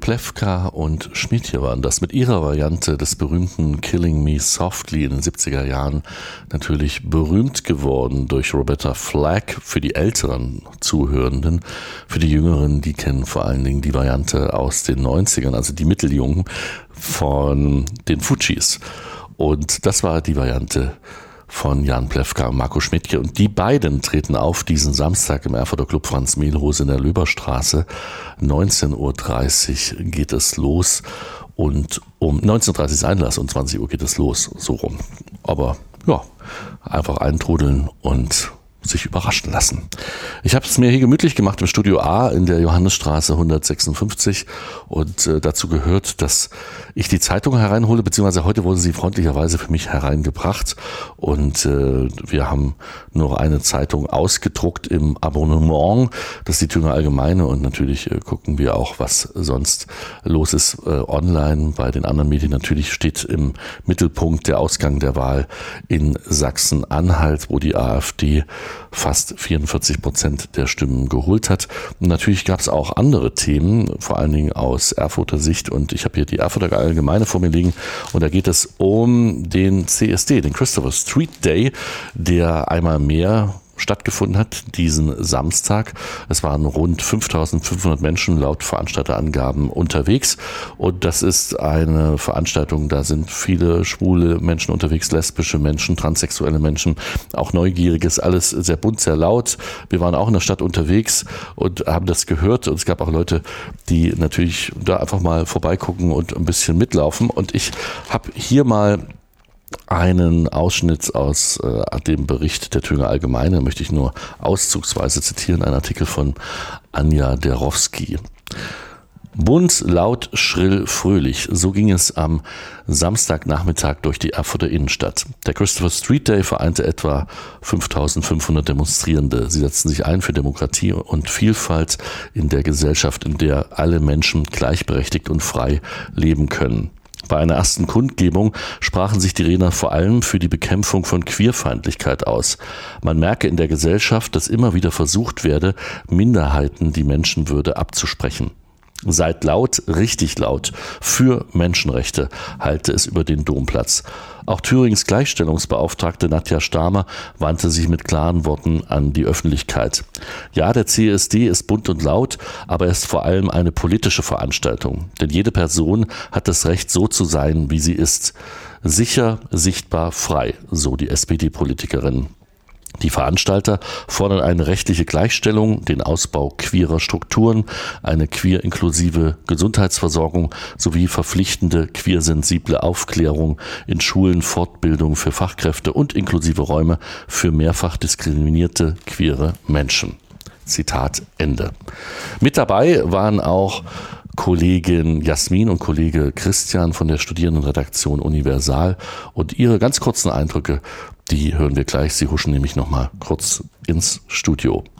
Plewka und Schmidtje waren das mit ihrer Variante des berühmten Killing Me Softly in den 70er Jahren natürlich berühmt geworden durch Roberta Flack für die älteren Zuhörenden. Für die Jüngeren, die kennen vor allen Dingen die Variante aus den 90ern, also die Mitteljungen von den Fujis. Und das war die Variante von Jan Plewka und Marco Schmidtje. Und die beiden treten auf diesen Samstag im Erfurter Club Franz Mehlrose in der Löberstraße. 19.30 Uhr geht es los und um 19.30 Uhr ist Einlass und 20 Uhr geht es los, so rum. Aber ja, einfach eintrudeln und sich überraschen lassen. Ich habe es mir hier gemütlich gemacht im Studio A in der Johannesstraße 156 und dazu gehört, dass ich die Zeitung hereinhole, beziehungsweise heute wurde sie freundlicherweise für mich hereingebracht und wir haben nur eine Zeitung ausgedruckt im Abonnement, das ist die Thüringer Allgemeine und natürlich gucken wir auch, was sonst los ist online bei den anderen Medien. Natürlich steht im Mittelpunkt der Ausgang der Wahl in Sachsen-Anhalt, wo die AfD fast 44% der Stimmen geholt hat. Und natürlich gab es auch andere Themen, vor allen Dingen aus Erfurter Sicht. Und ich habe hier die Erfurter Allgemeine vor mir liegen. Und da geht es um den CSD, den Christopher Street Day, der einmal mehr stattgefunden hat diesen Samstag. Es waren rund 5.500 Menschen laut Veranstalterangaben unterwegs und das ist eine Veranstaltung, da sind viele schwule Menschen unterwegs, lesbische Menschen, transsexuelle Menschen, auch Neugieriges, alles sehr bunt, sehr laut. Wir waren auch in der Stadt unterwegs und haben das gehört und es gab auch Leute, die natürlich da einfach mal vorbeigucken und ein bisschen mitlaufen und ich habe hier mal einen Ausschnitt aus dem Bericht der Thüringer Allgemeine, möchte ich nur auszugsweise zitieren, ein Artikel von Anja Derowski. Bunt, laut, schrill, fröhlich, so ging es am Samstagnachmittag durch die Erfurter Innenstadt. Der Christopher Street Day vereinte etwa 5.500 Demonstrierende. Sie setzten sich ein für Demokratie und Vielfalt in der Gesellschaft, in der alle Menschen gleichberechtigt und frei leben können. Bei einer ersten Kundgebung sprachen sich die Redner vor allem für die Bekämpfung von Queerfeindlichkeit aus. Man merke in der Gesellschaft, dass immer wieder versucht werde, Minderheiten die Menschenwürde abzusprechen. Seid laut, richtig laut, für Menschenrechte, halte es über den Domplatz. Auch Thürings Gleichstellungsbeauftragte Nadja Stamer wandte sich mit klaren Worten an die Öffentlichkeit. Ja, der CSD ist bunt und laut, aber er ist vor allem eine politische Veranstaltung. Denn jede Person hat das Recht, so zu sein, wie sie ist. Sicher, sichtbar, frei, so die SPD-Politikerin. Die Veranstalter fordern eine rechtliche Gleichstellung, den Ausbau queerer Strukturen, eine queer-inklusive Gesundheitsversorgung sowie verpflichtende queersensible Aufklärung in Schulen, Fortbildung für Fachkräfte und inklusive Räume für mehrfach diskriminierte queere Menschen. Zitat Ende. Mit dabei waren auch Kollegin Jasmin und Kollege Christian von der Studierendenredaktion Universal und ihre ganz kurzen Eindrücke, die hören wir gleich. Sie huschen nämlich noch mal kurz ins Studio.